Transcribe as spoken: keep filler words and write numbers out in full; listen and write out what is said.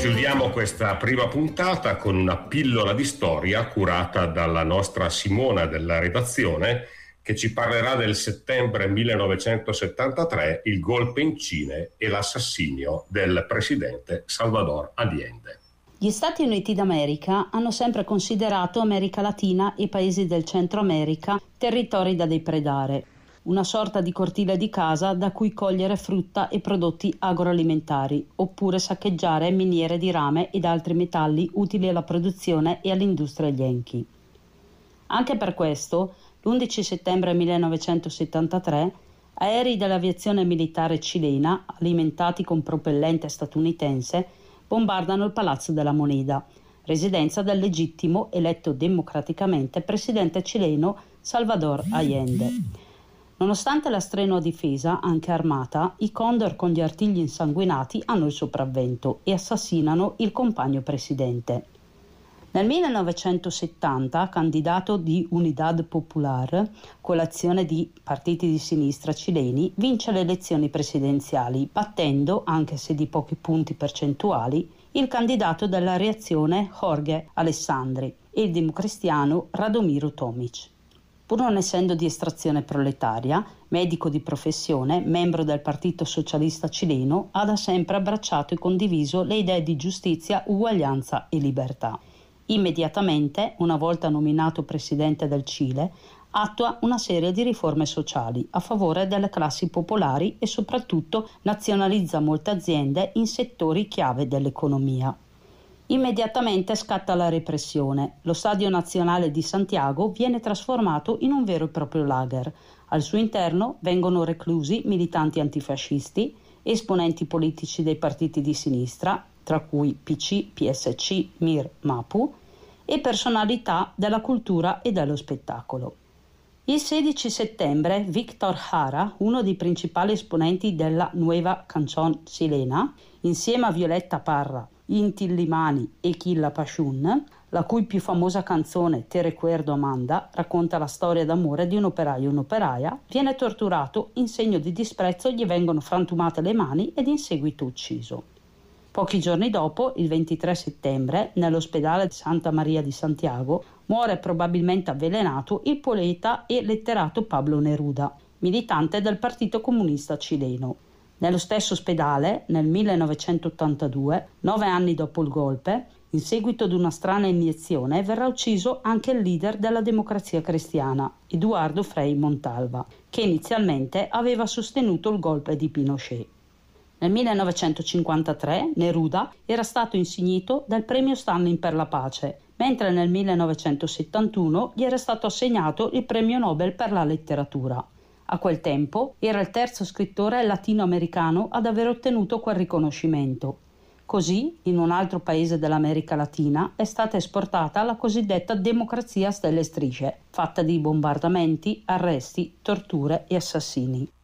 Chiudiamo questa prima puntata con una pillola di storia curata dalla nostra Simona della redazione, che ci parlerà del settembre millenovecentosettantatré, il golpe in Cile e l'assassinio del presidente Salvador Allende. Gli Stati Uniti d'America hanno sempre considerato America Latina e i paesi del Centro America territori da depredare, una sorta di cortile di casa da cui cogliere frutta e prodotti agroalimentari, oppure saccheggiare miniere di rame ed altri metalli utili alla produzione e all'industria yankee. Anche per questo, l'undici settembre millenovecentosettantatré, aerei dell'aviazione militare cilena, alimentati con propellente statunitense, bombardano il Palazzo della Moneda, residenza del legittimo, eletto democraticamente, presidente cileno Salvador Allende. Nonostante la strenua difesa, anche armata, i Condor con gli artigli insanguinati hanno il sopravvento e assassinano il compagno presidente. Nel millenovecentosettanta, candidato di Unidad Popular, coalizione di partiti di sinistra cileni, vince le elezioni presidenziali, battendo, anche se di pochi punti percentuali, il candidato della reazione Jorge Alessandri e il democristiano Radomiro Tomic. Pur non essendo di estrazione proletaria, medico di professione, membro del Partito Socialista Cileno, ha da sempre abbracciato e condiviso le idee di giustizia, uguaglianza e libertà. Immediatamente, una volta nominato presidente del Cile, attua una serie di riforme sociali a favore delle classi popolari e soprattutto nazionalizza molte aziende in settori chiave dell'economia. Immediatamente scatta la repressione. Lo Stadio Nazionale di Santiago viene trasformato in un vero e proprio lager. Al suo interno vengono reclusi militanti antifascisti, esponenti politici dei partiti di sinistra, tra cui P C, P S C, M I R, MAPU, e personalità della cultura e dello spettacolo. Il sedici settembre Víctor Jara, uno dei principali esponenti della Nueva Canción Chilena, insieme a Violeta Parra, Inti Illimani e Killa Pashun, la cui più famosa canzone Te recuerdo Amanda racconta la storia d'amore di un operaio e un'operaia, viene torturato, in segno di disprezzo gli vengono frantumate le mani ed in seguito ucciso. Pochi giorni dopo, il ventitré settembre, nell'ospedale di Santa Maria di Santiago, muore probabilmente avvelenato il poeta e letterato Pablo Neruda, militante del Partito Comunista Cileno. Nello stesso ospedale, nel millenovecentottantadue, nove anni dopo il golpe, in seguito ad una strana iniezione, verrà ucciso anche il leader della Democrazia Cristiana, Eduardo Frei Montalva, che inizialmente aveva sostenuto il golpe di Pinochet. Nel millenovecentocinquantatré Neruda era stato insignito del premio Stalin per la pace, mentre nel millenovecentosettantuno gli era stato assegnato il premio Nobel per la letteratura. A quel tempo era il terzo scrittore latinoamericano ad aver ottenuto quel riconoscimento. Così, in un altro paese dell'America Latina, è stata esportata la cosiddetta democrazia a stelle e strisce, fatta di bombardamenti, arresti, torture e assassini.